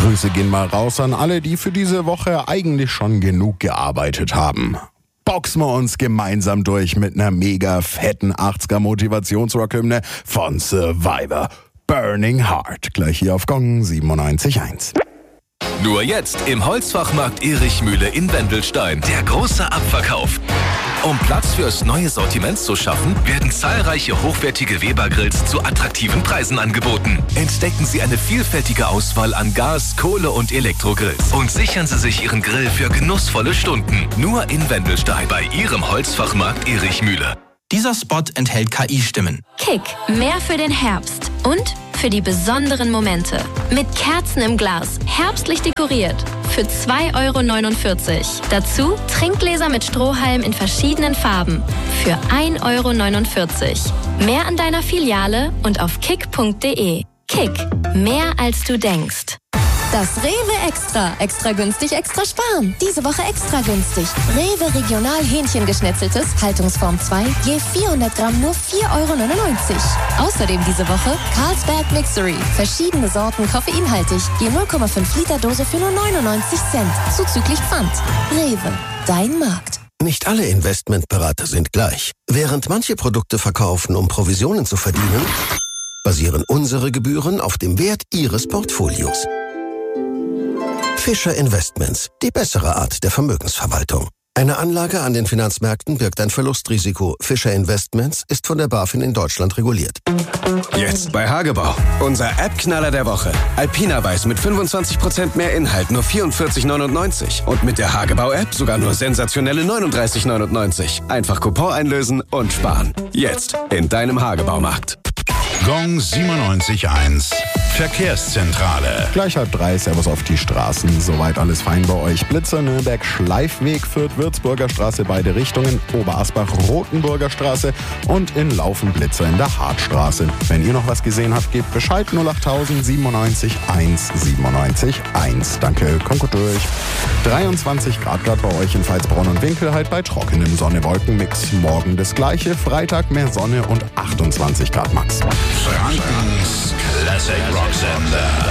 Grüße gehen mal raus an alle, die für diese Woche eigentlich schon genug gearbeitet haben. Boxen wir uns gemeinsam durch mit einer mega fetten 80er Motivationsrock-Hymne von Survivor. Burning Heart. Gleich hier auf Gong 97.1. Nur jetzt im Holzfachmarkt Erichmühle in Wendelstein. Der große Abverkauf. Um Platz fürs neue Sortiment zu schaffen, werden zahlreiche hochwertige Weber-Grills zu attraktiven Preisen angeboten. Entdecken Sie eine vielfältige Auswahl an Gas-, Kohle- und Elektrogrills und sichern Sie sich Ihren Grill für genussvolle Stunden. Nur in Wendelstein bei Ihrem Holzfachmarkt Erichmühle. Dieser Spot enthält KI-Stimmen. Kick, mehr für den Herbst und für die besonderen Momente. Mit Kerzen im Glas, herbstlich dekoriert. Für 2,49 €. Dazu Trinkgläser mit Strohhalm in verschiedenen Farben. Für 1,49 €. Mehr an deiner Filiale und auf kick.de. Kick, mehr als du denkst. Das Rewe Extra. Extra günstig, extra sparen. Diese Woche extra günstig. Rewe Regional Hähnchengeschnetzeltes, Haltungsform 2, je 400 Gramm nur 4,99 €. Außerdem diese Woche Carlsberg Mixery. Verschiedene Sorten koffeinhaltig, je 0,5 Liter Dose für nur 99 Cent. Zuzüglich Pfand. Rewe, dein Markt. Nicht alle Investmentberater sind gleich. Während manche Produkte verkaufen, um Provisionen zu verdienen, basieren unsere Gebühren auf dem Wert Ihres Portfolios. Fischer Investments, die bessere Art der Vermögensverwaltung. Eine Anlage an den Finanzmärkten birgt ein Verlustrisiko. Fischer Investments ist von der BaFin in Deutschland reguliert. Jetzt bei Hagebau. Unser App-Knaller der Woche. Alpina Weiß mit 25% mehr Inhalt, nur 44,99 €. Und mit der Hagebau-App sogar nur sensationelle 39,99 €. Einfach Coupon einlösen und sparen. Jetzt in deinem Hagebaumarkt. Gong 97.1. Verkehrszentrale. Gleich 2:30, Servus auf die Straßen. Soweit alles fein bei euch. Blitzer, Nürnberg, Schleifweg, Fürth, Würzburger Straße, beide Richtungen. Oberasbach, Rotenburger Straße und in Laufen Blitzer in der Hartstraße. Wenn ihr noch was gesehen habt, gebt Bescheid. 08000 97 1 97 1. Danke, kommt gut durch. 23 Grad gerade bei euch in Pfalzbronn und Winkelheit bei trockenem Sonne-Wolken-Mix. Morgen das gleiche, Freitag mehr Sonne und 28 Grad max. Frankens Classic Rock Sender.